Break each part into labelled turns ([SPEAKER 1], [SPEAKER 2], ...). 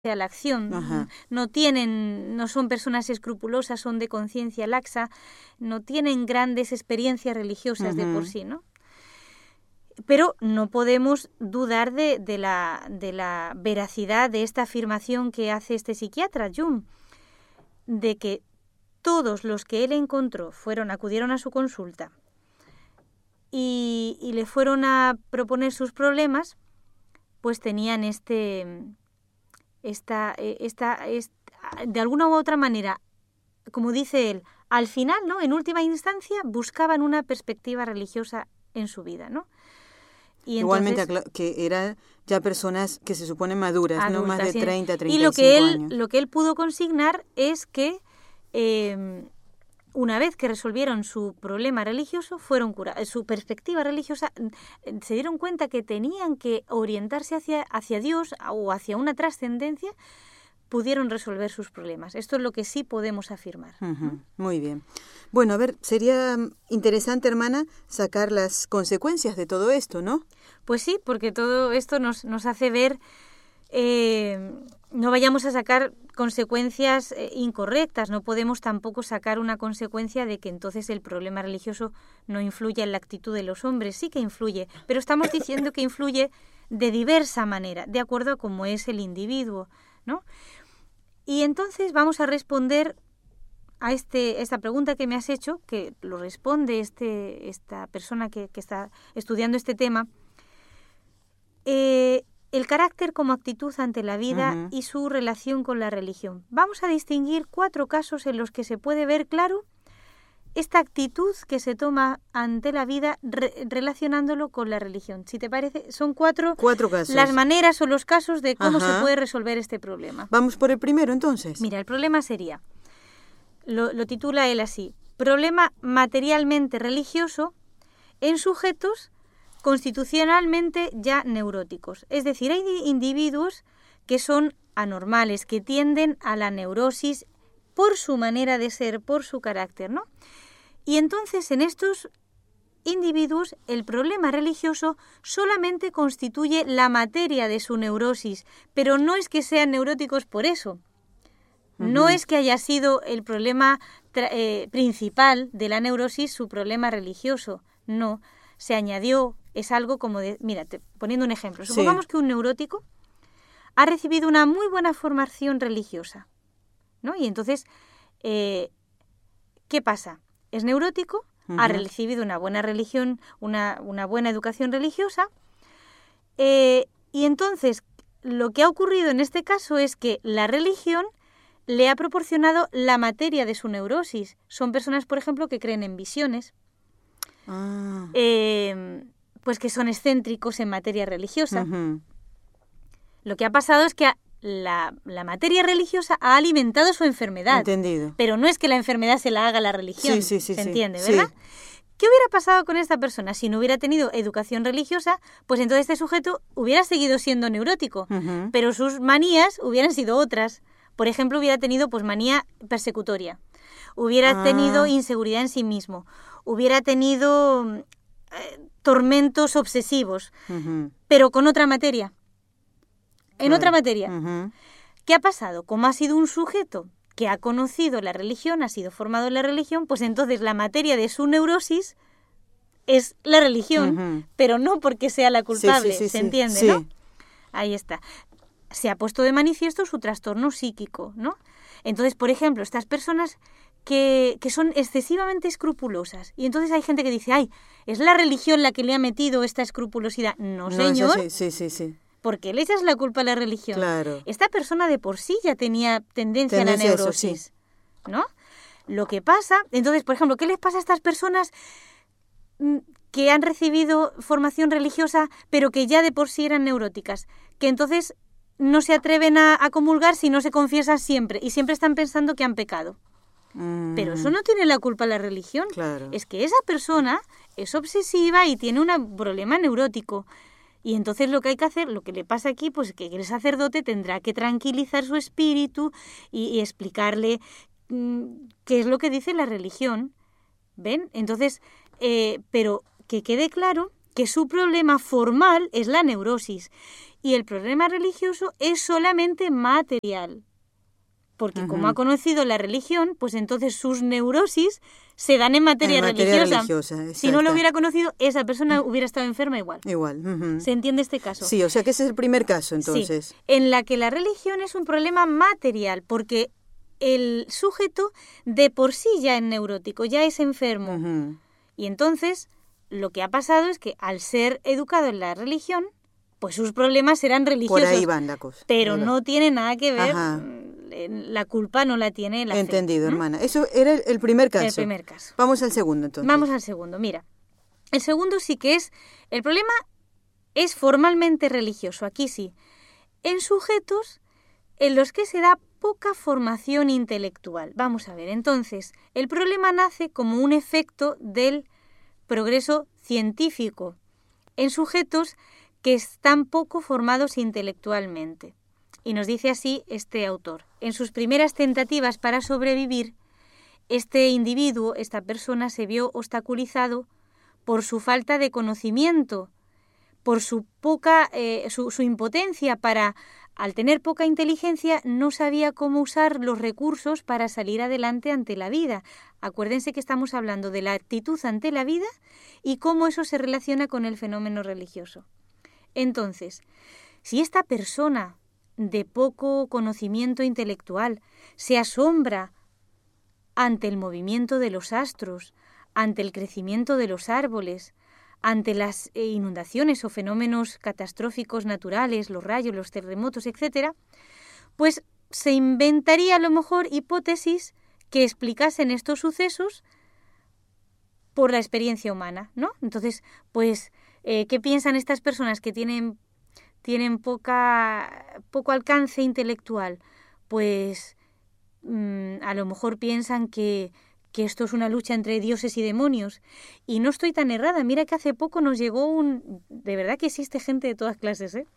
[SPEAKER 1] a la acción.
[SPEAKER 2] Ajá.
[SPEAKER 1] No son personas escrupulosas, son de conciencia laxa, no tienen grandes experiencias religiosas de por sí, ¿no? Pero no podemos dudar de la veracidad de esta afirmación que hace este psiquiatra, Jung, de que todos los que él encontró acudieron a su consulta y le fueron a proponer sus problemas, pues tenían de alguna u otra manera, como dice él, al final, ¿no? En última instancia, buscaban una perspectiva religiosa en su vida, ¿no? Y
[SPEAKER 2] igualmente
[SPEAKER 1] entonces,
[SPEAKER 2] que eran ya personas que se suponen maduras, no más de 30, 35
[SPEAKER 1] y
[SPEAKER 2] años.
[SPEAKER 1] lo que él pudo consignar es que una vez que resolvieron su problema religioso, fueron curados. Su perspectiva religiosa, se dieron cuenta que tenían que orientarse hacia Dios o hacia una trascendencia, pudieron resolver sus problemas. Esto es lo que sí podemos afirmar.
[SPEAKER 2] Muy bien. Bueno, a ver, sería interesante, hermana, sacar las consecuencias de todo esto, ¿no?
[SPEAKER 1] Pues sí, porque todo esto nos hace ver, no vayamos a sacar consecuencias incorrectas, no podemos tampoco sacar una consecuencia de que entonces el problema religioso no influye en la actitud de los hombres. Sí que influye, pero estamos diciendo que influye de diversa manera, de acuerdo a cómo es el individuo, ¿no? Y entonces vamos a responder a esta pregunta que me has hecho, que lo responde esta persona que está estudiando este tema. El carácter como actitud ante la vida y su relación con la religión. Vamos a distinguir 4 casos en los que se puede ver claro esta actitud que se toma ante la vida relacionándolo con la religión. Si te parece, son 4
[SPEAKER 2] casos.
[SPEAKER 1] Las maneras o los casos de cómo se puede resolver este problema.
[SPEAKER 2] Vamos por el primero, entonces.
[SPEAKER 1] Mira, el problema sería, lo titula él así, problema materialmente religioso en sujetos constitucionalmente ya neuróticos. Es decir, hay individuos que son anormales, que tienden a la neurosis por su manera de ser, por su carácter, ¿no? Y entonces en estos individuos el problema religioso solamente constituye la materia de su neurosis, pero no es que sean neuróticos por eso. No es que haya sido el problema principal de la neurosis su problema religioso, no. Se añadió, es algo como de... Mira, poniendo un ejemplo, supongamos que un neurótico ha recibido una muy buena formación religiosa, ¿no? Y entonces, ¿qué pasa? Es neurótico, ha recibido una buena religión, una buena educación religiosa, y entonces lo que ha ocurrido en este caso es que la religión le ha proporcionado la materia de su neurosis. Son personas, por ejemplo, que creen en visiones, pues que son excéntricos en materia religiosa. Lo que ha pasado es que la materia religiosa ha alimentado su enfermedad.
[SPEAKER 2] Entendido.
[SPEAKER 1] Pero no es que la enfermedad se la haga la religión.
[SPEAKER 2] Sí,
[SPEAKER 1] ¿Se entiende, verdad? Sí. ¿Qué hubiera pasado con esta persona si no hubiera tenido educación religiosa? Pues entonces este sujeto hubiera seguido siendo neurótico, pero sus manías hubieran sido otras. Por ejemplo, hubiera tenido pues manía persecutoria, hubiera tenido inseguridad en sí mismo, hubiera tenido tormentos obsesivos, pero con otra materia. En otra materia. ¿Qué ha pasado? Como ha sido un sujeto que ha conocido la religión, ha sido formado en la religión, pues entonces la materia de su neurosis es la religión, pero no porque sea la culpable, ¿se entiende, no? Ahí está. Se ha puesto de manifiesto su trastorno psíquico, ¿no? Entonces, por ejemplo, estas personas que son excesivamente escrupulosas, y entonces hay gente que dice, ay, es la religión la que le ha metido esta escrupulosidad. No, señor.
[SPEAKER 2] Sí.
[SPEAKER 1] ¿Por qué le echas la culpa a la religión?
[SPEAKER 2] Claro.
[SPEAKER 1] Esta persona de por sí ya tenía tendencia a la neurosis, ¿no? Lo que pasa, entonces, por ejemplo, ¿qué les pasa a estas personas que han recibido formación religiosa, pero que ya de por sí eran neuróticas? Que entonces no se atreven a comulgar si no se confiesan siempre, y siempre están pensando que han pecado. Pero eso no tiene la culpa la religión.
[SPEAKER 2] Claro.
[SPEAKER 1] Es que esa persona es obsesiva y tiene un problema neurótico. Y entonces lo que hay que hacer, lo que le pasa aquí, pues que el sacerdote tendrá que tranquilizar su espíritu y explicarle qué es lo que dice la religión. ¿Ven? Entonces, pero que quede claro que su problema formal es la neurosis y el problema religioso es solamente material. Porque como ha conocido la religión, pues entonces sus neurosis se dan en materia religiosa. Si no lo hubiera conocido, esa persona hubiera estado enferma igual.
[SPEAKER 2] Igual.
[SPEAKER 1] ¿Se entiende este caso?
[SPEAKER 2] Sí, o sea que ese es el primer caso, entonces.
[SPEAKER 1] Sí, en la que la religión es un problema material, porque el sujeto de por sí ya es neurótico, ya es enfermo. Y entonces lo que ha pasado es que al ser educado en la religión, pues sus problemas serán religiosos.
[SPEAKER 2] Por ahí van la cosa.
[SPEAKER 1] Pero no tiene nada que ver, la culpa no la tiene la fe.
[SPEAKER 2] Entendido, hermana. Eso era el primer caso.
[SPEAKER 1] El primer caso.
[SPEAKER 2] Vamos al segundo, entonces.
[SPEAKER 1] Vamos al segundo, mira. El segundo sí que es, el problema es formalmente religioso, aquí sí. En sujetos en los que se da poca formación intelectual. Vamos a ver, entonces, el problema nace como un efecto del progreso científico en sujetos que están poco formados intelectualmente. Y nos dice así este autor. En sus primeras tentativas para sobrevivir, este individuo, esta persona, se vio obstaculizado por su falta de conocimiento, por su su impotencia para, al tener poca inteligencia, no sabía cómo usar los recursos para salir adelante ante la vida. Acuérdense que estamos hablando de la actitud ante la vida y cómo eso se relaciona con el fenómeno religioso. Entonces, si esta persona de poco conocimiento intelectual se asombra ante el movimiento de los astros, ante el crecimiento de los árboles, ante las inundaciones o fenómenos catastróficos naturales, los rayos, los terremotos, etc., pues se inventaría a lo mejor hipótesis que explicasen estos sucesos por la experiencia humana, ¿no? Entonces, pues, ¿qué piensan estas personas que tienen poco alcance intelectual? Pues a lo mejor piensan que esto es una lucha entre dioses y demonios. Y no estoy tan errada. Mira que hace poco nos llegó de verdad que existe gente de todas clases, ¿eh?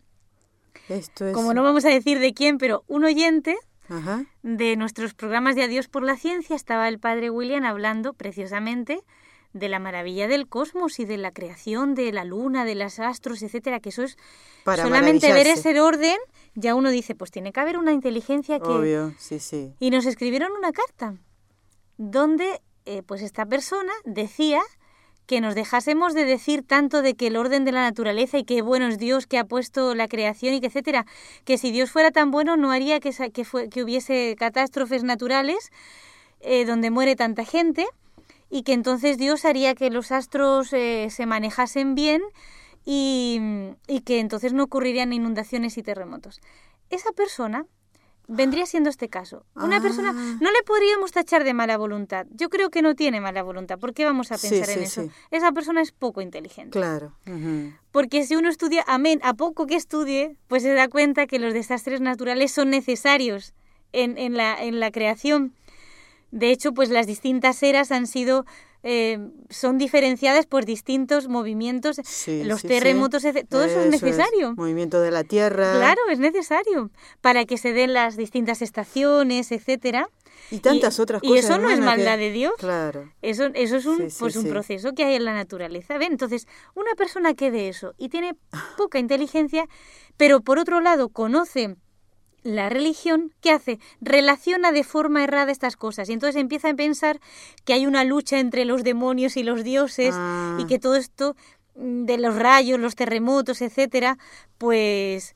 [SPEAKER 2] Esto es...
[SPEAKER 1] Como no vamos a decir de quién, pero un oyente de nuestros programas de Adiós por la Ciencia, estaba el padre William hablando preciosamente de la maravilla del cosmos y de la creación de la luna, de los astros, etcétera, que eso es
[SPEAKER 2] para
[SPEAKER 1] solamente ver ese orden, ya uno dice, pues tiene que haber una inteligencia que...
[SPEAKER 2] Obvio, sí.
[SPEAKER 1] Y nos escribieron una carta donde pues esta persona decía que nos dejásemos de decir tanto de que el orden de la naturaleza y qué bueno es Dios que ha puesto la creación y que etcétera, que si Dios fuera tan bueno no haría que hubiese catástrofes naturales donde muere tanta gente, y que entonces Dios haría que los astros se manejasen bien y que entonces no ocurrirían inundaciones y terremotos. Esa persona vendría siendo este caso. Una persona, no le podríamos tachar de mala voluntad. Yo creo que no tiene mala voluntad. ¿Por qué vamos a pensar en eso? Sí. Esa persona es poco inteligente.
[SPEAKER 2] Claro.
[SPEAKER 1] Porque si uno estudia, a poco que estudie, pues se da cuenta que los desastres naturales son necesarios en la creación. De hecho, pues las distintas eras han sido... son diferenciadas por distintos movimientos, los terremotos, todo eso es necesario.
[SPEAKER 2] Movimiento de la tierra.
[SPEAKER 1] Claro, es necesario para que se den las distintas estaciones, etcétera.
[SPEAKER 2] Y tantas otras cosas.
[SPEAKER 1] Y eso no es maldad de Dios.
[SPEAKER 2] Claro.
[SPEAKER 1] Eso es un proceso que hay en la naturaleza. ¿Ven? Entonces, una persona que ve eso y tiene poca inteligencia, pero por otro lado conoce la religión, ¿qué hace? Relaciona de forma errada estas cosas y entonces empieza a pensar que hay una lucha entre los demonios y los dioses y que todo esto de los rayos, los terremotos, etcétera, pues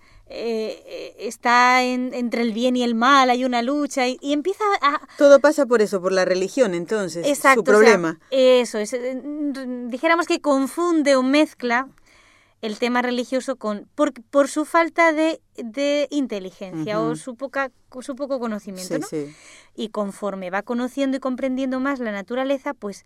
[SPEAKER 1] está entre el bien y el mal, hay una lucha y empieza a...
[SPEAKER 2] Todo pasa por eso, por la religión, entonces,
[SPEAKER 1] exacto,
[SPEAKER 2] su problema.
[SPEAKER 1] O sea, eso es, dijéramos que confunde o mezcla el tema religioso por su falta de inteligencia o su poco conocimiento, ¿no?
[SPEAKER 2] Sí.
[SPEAKER 1] Y conforme va conociendo y comprendiendo más la naturaleza, pues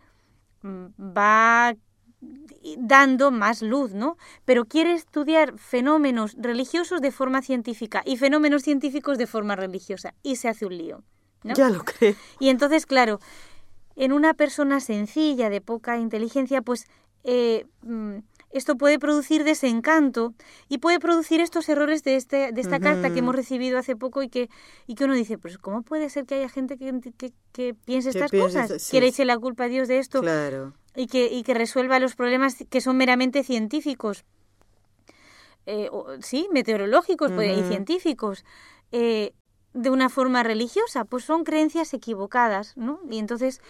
[SPEAKER 1] va dando más luz, ¿no? Pero quiere estudiar fenómenos religiosos de forma científica y fenómenos científicos de forma religiosa y se hace un lío, ¿no?
[SPEAKER 2] Ya lo creo.
[SPEAKER 1] Y entonces, claro, en una persona sencilla, de poca inteligencia, pues... esto puede producir desencanto y puede producir estos errores de esta carta que hemos recibido hace poco y que uno dice, pues ¿cómo puede ser que haya gente que piense estas cosas? Que le eche la culpa a Dios de esto.
[SPEAKER 2] Claro.
[SPEAKER 1] y que resuelva los problemas que son meramente científicos. meteorológicos y científicos, de una forma religiosa, pues son creencias equivocadas, ¿no? Y entonces,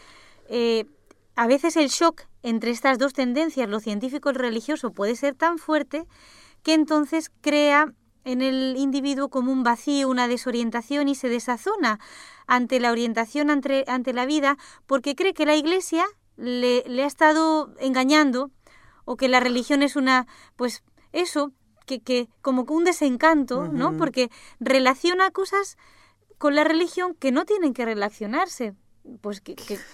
[SPEAKER 1] a veces el shock entre estas dos tendencias, lo científico y lo religioso, puede ser tan fuerte que entonces crea en el individuo como un vacío, una desorientación, y se desazona ante la orientación ante la vida, porque cree que la Iglesia le ha estado engañando, o que la religión es una, pues eso, que como que un desencanto, ¿no? Porque relaciona cosas con la religión que no tienen que relacionarse. Pues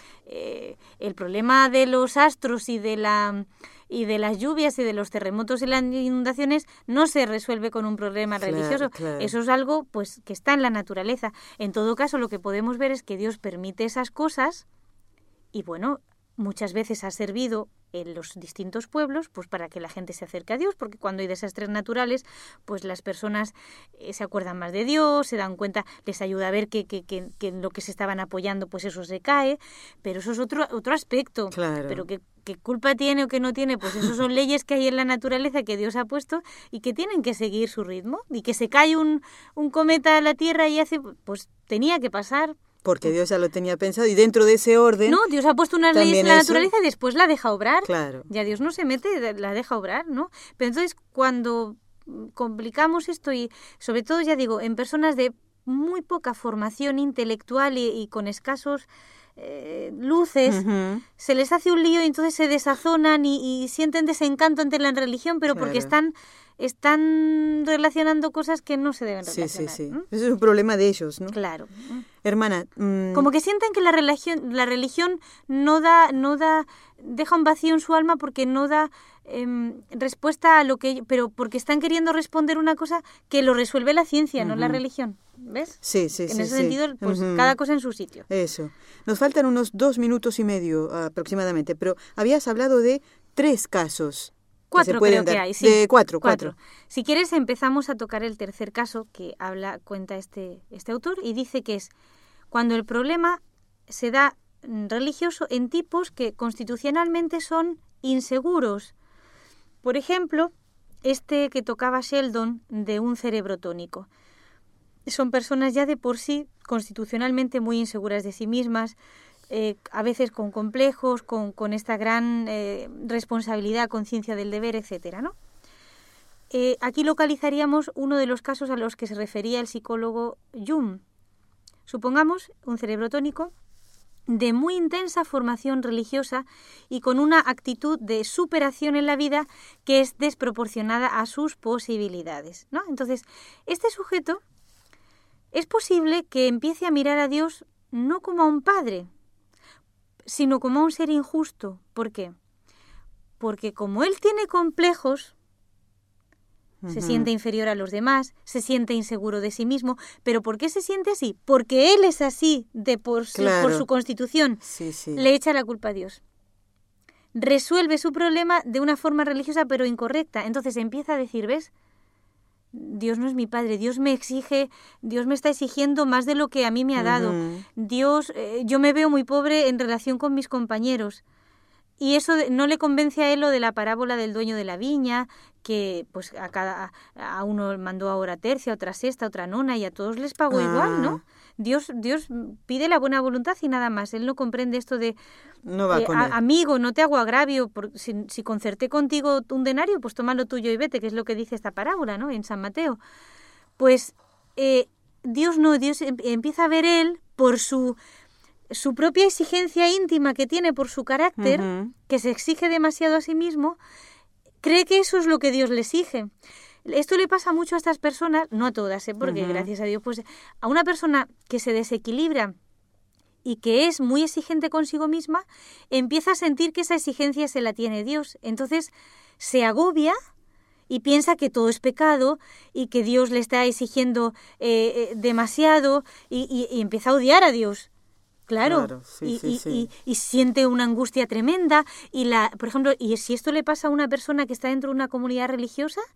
[SPEAKER 1] el problema de los astros y de las lluvias y de los terremotos y las inundaciones no se resuelve con un problema religioso. Claro. Eso es algo pues que está en la naturaleza. En todo caso, lo que podemos ver es que Dios permite esas cosas y bueno, muchas veces ha servido en los distintos pueblos pues para que la gente se acerque a Dios, porque cuando hay desastres naturales pues las personas se acuerdan más de Dios, se dan cuenta, les ayuda a ver que en lo que se estaban apoyando pues eso se cae, pero eso es otro aspecto. Claro. Pero ¿qué culpa tiene o qué no tiene? Pues eso son leyes que hay en la naturaleza que Dios ha puesto y que tienen que seguir su ritmo, y que se cae un cometa a la Tierra y pues tenía que pasar.
[SPEAKER 2] Porque Dios ya lo tenía pensado y dentro de ese orden...
[SPEAKER 1] No, Dios ha puesto unas leyes en la naturaleza y después la deja obrar.
[SPEAKER 2] Claro.
[SPEAKER 1] Ya Dios no se mete, la deja obrar, ¿no? Pero entonces cuando complicamos esto y sobre todo, ya digo, en personas de muy poca formación intelectual y con escasos luces, se les hace un lío y entonces se desazonan y sienten desencanto ante la religión, pero porque están relacionando cosas que no se deben relacionar.
[SPEAKER 2] Sí. Eso es un problema de ellos, ¿no?
[SPEAKER 1] Claro.
[SPEAKER 2] Hermana...
[SPEAKER 1] Como que sienten que la religión deja un vacío en su alma porque no da respuesta a lo que... Pero porque están queriendo responder una cosa que lo resuelve la ciencia, no la religión. ¿Ves?
[SPEAKER 2] Sí.
[SPEAKER 1] En ese sentido, pues cada cosa en su sitio.
[SPEAKER 2] Eso. Nos faltan unos 2 minutos y medio aproximadamente, pero habías hablado de 3 casos.
[SPEAKER 1] 4 creo que hay, sí.
[SPEAKER 2] De 4.
[SPEAKER 1] Si quieres empezamos a tocar el tercer caso que cuenta este autor, y dice que es cuando el problema se da religioso en tipos que constitucionalmente son inseguros. Por ejemplo, este que tocaba Sheldon de un cerebro tónico. Son personas ya de por sí constitucionalmente muy inseguras de sí mismas, a veces con complejos, con esta gran responsabilidad, conciencia del deber, etcétera, ¿no? Aquí localizaríamos uno de los casos a los que se refería el psicólogo Jung. Supongamos un cerebro tónico de muy intensa formación religiosa y con una actitud de superación en la vida que es desproporcionada a sus posibilidades, ¿no? Entonces, este sujeto es posible que empiece a mirar a Dios no como a un padre, sino como a un ser injusto. ¿Por qué? Porque como él tiene complejos, se siente inferior a los demás, se siente inseguro de sí mismo. ¿Pero por qué se siente así? Porque él es así por su constitución.
[SPEAKER 2] Sí.
[SPEAKER 1] Le echa la culpa a Dios. Resuelve su problema de una forma religiosa pero incorrecta. Entonces empieza a decir, ¿ves? Dios no es mi padre, Dios me está exigiendo más de lo que a mí me ha dado. Dios, yo me veo muy pobre en relación con mis compañeros. Y eso no le convence a él lo de la parábola del dueño de la viña, que pues a uno mandó ahora tercia, otra sexta, otra nona, y a todos les pagó igual, ¿no? Dios pide la buena voluntad y nada más. Él no comprende esto de
[SPEAKER 2] no va con él.
[SPEAKER 1] Amigo, no te hago agravio, si concerté contigo un denario, pues toma lo tuyo y vete, que es lo que dice esta parábola, ¿no? En San Mateo. Pues Dios empieza a ver él por su propia exigencia íntima que tiene, por su carácter, que se exige demasiado a sí mismo, cree que eso es lo que Dios le exige. Esto le pasa mucho a estas personas, no a todas, porque gracias a Dios, pues a una persona que se desequilibra y que es muy exigente consigo misma, empieza a sentir que esa exigencia se la tiene Dios. Entonces se agobia y piensa que todo es pecado y que Dios le está exigiendo demasiado y empieza a odiar a Dios. Claro, sí. Y siente una angustia tremenda. Por ejemplo, y si esto le pasa a una persona que está dentro de una comunidad religiosa,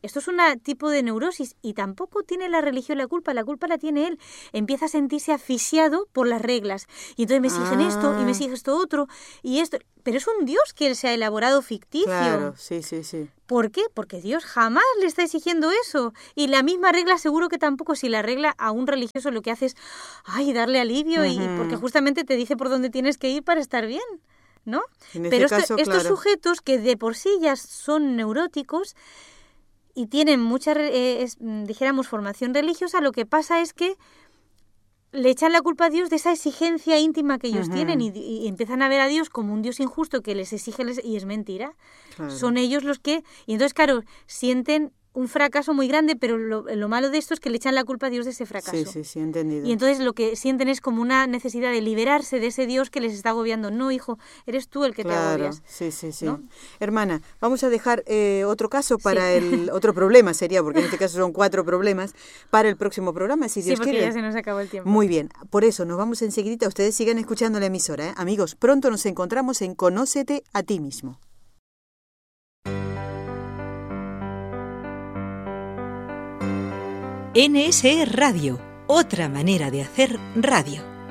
[SPEAKER 1] Esto es un tipo de neurosis y tampoco tiene la religión la culpa la tiene él. Empieza a sentirse asfixiado por las reglas. Y entonces me exigen esto y me exigen esto otro y esto. Pero es un Dios que él se ha elaborado ficticio.
[SPEAKER 2] Claro, sí.
[SPEAKER 1] ¿Por qué? Porque Dios jamás le está exigiendo eso. Y la misma regla seguro que tampoco, si la regla a un religioso lo que hace es darle alivio y porque justamente te dice por dónde tienes que ir para estar bien, ¿no? Pero estos sujetos que de por sí ya son neuróticos y tienen mucha, dijéramos, formación religiosa, lo que pasa es que le echan la culpa a Dios de esa exigencia íntima que ellos tienen y empiezan a ver a Dios como un Dios injusto que les exige y es mentira. Claro. Son ellos los que... Y entonces, claro, sienten un fracaso muy grande, pero lo malo de esto es que le echan la culpa a Dios de ese fracaso.
[SPEAKER 2] Sí, entendido.
[SPEAKER 1] Y entonces lo que sienten es como una necesidad de liberarse de ese Dios que les está agobiando. No, hijo, eres tú el que te agobias.
[SPEAKER 2] Sí. ¿No? Hermana, vamos a dejar otro caso para otro problema sería, porque en este caso son 4 problemas, para el próximo programa, si Dios quiere.
[SPEAKER 1] Sí, porque ya se nos acabó el tiempo.
[SPEAKER 2] Muy bien, por eso nos vamos enseguidita. Ustedes sigan escuchando la emisora, ¿eh? Amigos, pronto nos encontramos en Conócete a ti mismo.
[SPEAKER 3] NSE Radio, otra manera de hacer radio.